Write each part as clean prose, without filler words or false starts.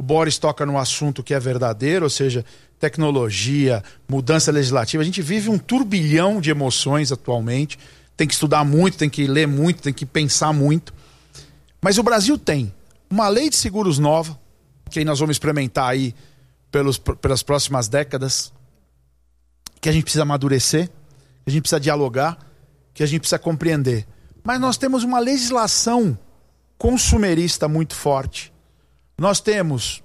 o Boris toca num assunto que é verdadeiro, ou seja, tecnologia, mudança legislativa. A gente vive um turbilhão de emoções atualmente, tem que estudar muito, tem que ler muito, tem que pensar muito. Mas o Brasil tem uma lei de seguros nova, que aí nós vamos experimentar aí pelas próximas décadas, que a gente precisa amadurecer, que a gente precisa dialogar, que a gente precisa compreender. Mas nós temos uma legislação consumerista muito forte. Nós temos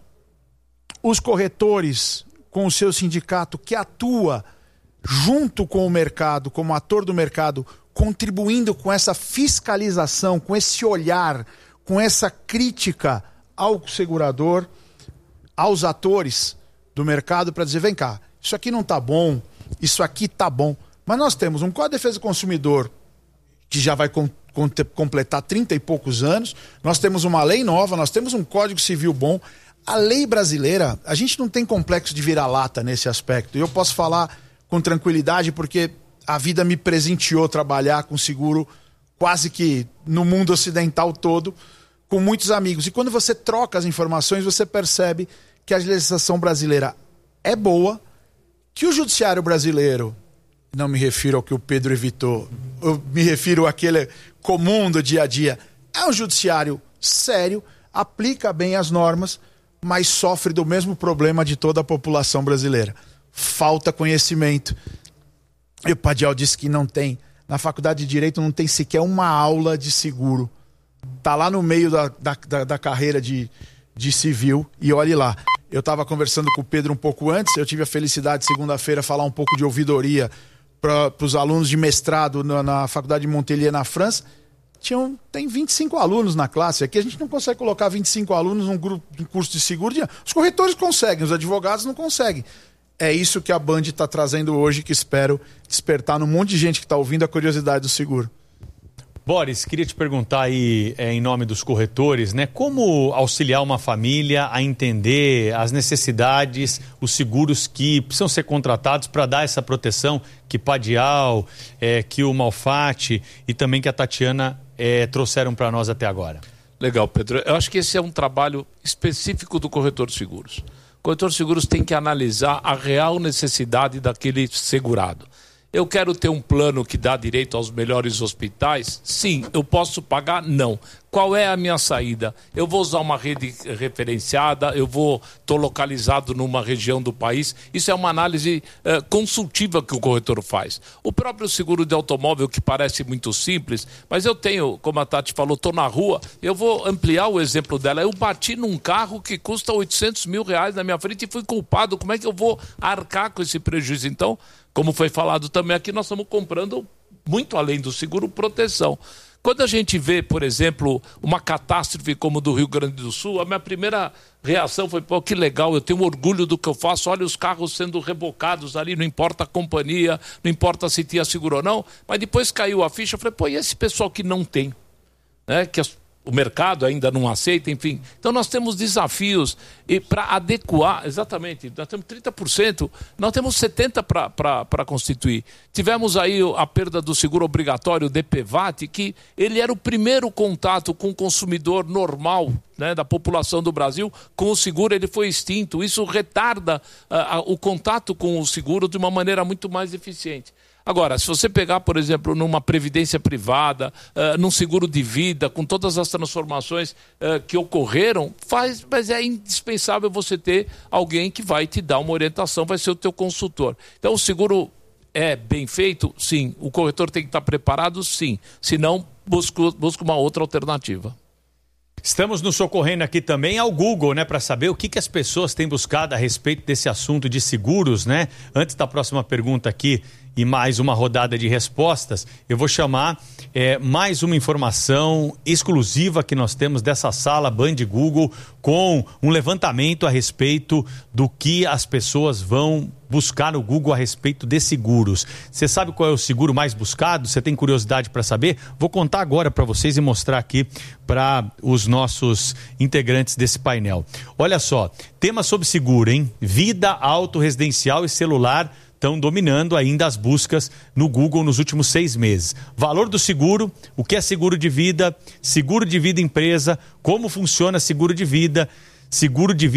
os corretores com o seu sindicato que atua junto com o mercado, como ator do mercado, contribuindo com essa fiscalização, com esse olhar, com essa crítica ao segurador, aos atores do mercado para dizer, vem cá, isso aqui não está bom, isso aqui está bom. Mas nós temos um Código de Defesa do Consumidor que já vai completar 30 e poucos anos, nós temos uma lei nova, nós temos um Código Civil bom. A lei brasileira, a gente não tem complexo de vira-lata nesse aspecto. E eu posso falar com tranquilidade porque a vida me presenteou trabalhar com seguro quase que no mundo ocidental todo, com muitos amigos. E quando você troca as informações, você percebe que a legislação brasileira é boa, que o judiciário brasileiro, não me refiro ao que o Pedro evitou, eu me refiro àquele comum do dia a dia, é um judiciário sério, aplica bem as normas, mas sofre do mesmo problema de toda a população brasileira. Falta conhecimento. E o Padial disse que não tem. Na faculdade de Direito não tem sequer uma aula de seguro. Está lá no meio da carreira de civil e olhe lá. Eu estava conversando com o Pedro um pouco antes, eu tive a felicidade segunda-feira falar um pouco de ouvidoria para os alunos de mestrado na faculdade de Montpellier, na França. Tem 25 alunos na classe. Aqui a gente não consegue colocar 25 alunos num curso de seguro. Os corretores conseguem, os advogados não conseguem. É isso que a Band está trazendo hoje, que espero despertar num monte de gente que está ouvindo a curiosidade do seguro. Boris, queria te perguntar aí, em nome dos corretores, né, como auxiliar uma família a entender as necessidades, os seguros que precisam ser contratados para dar essa proteção que Padial, que o Malfatti e também que a Tatiana trouxeram para nós até agora. Legal, Pedro. Eu acho que esse é um trabalho específico do corretor de seguros. O corretor de seguros tem que analisar a real necessidade daquele segurado. Eu quero ter um plano que dá direito aos melhores hospitais? Sim. Eu posso pagar? Não. Qual é a minha saída? Eu vou usar uma rede referenciada, estou localizado numa região do país. Isso é uma análise consultiva que o corretor faz. O próprio seguro de automóvel, que parece muito simples, mas eu tenho, como a Tati falou, estou na rua, eu vou ampliar o exemplo dela. Eu bati num carro que custa R$800 mil na minha frente e fui culpado. Como é que eu vou arcar com esse prejuízo? Então, como foi falado também aqui, nós estamos comprando muito além do seguro proteção. Quando a gente vê, por exemplo, uma catástrofe como do Rio Grande do Sul, a minha primeira reação foi, pô, que legal, eu tenho orgulho do que eu faço, olha os carros sendo rebocados ali, não importa a companhia, não importa se tinha seguro ou não, mas depois caiu a ficha, eu falei, pô, e esse pessoal que não tem, né, que o mercado ainda não aceita, enfim. Então nós temos desafios e para adequar, exatamente, nós temos 30%, nós temos 70% para constituir. Tivemos aí a perda do seguro obrigatório, o DPVAT, que ele era o primeiro contato com o consumidor normal, né, da população do Brasil, com o seguro ele foi extinto. Isso retarda o contato com o seguro de uma maneira muito mais eficiente. Agora, se você pegar, por exemplo, numa previdência privada, num seguro de vida, com todas as transformações que ocorreram, mas é indispensável você ter alguém que vai te dar uma orientação, vai ser o teu consultor. Então, o seguro é bem feito? Sim. O corretor tem que estar preparado? Sim. Se não, busca uma outra alternativa. Estamos nos socorrendo aqui também ao Google, né, para saber o que as pessoas têm buscado a respeito desse assunto de seguros, né? Antes da próxima pergunta aqui e mais uma rodada de respostas, eu vou chamar mais uma informação exclusiva que nós temos dessa sala Band Google com um levantamento a respeito do que as pessoas vão buscar no Google a respeito de seguros. Você sabe qual é o seguro mais buscado? Você tem curiosidade para saber? Vou contar agora para vocês e mostrar aqui para os nossos integrantes desse painel. Olha só, tema sobre seguro, hein? Vida, auto, residencial e celular estão dominando ainda as buscas no Google nos últimos 6 meses. Valor do seguro, o que é seguro de vida empresa, como funciona seguro de vida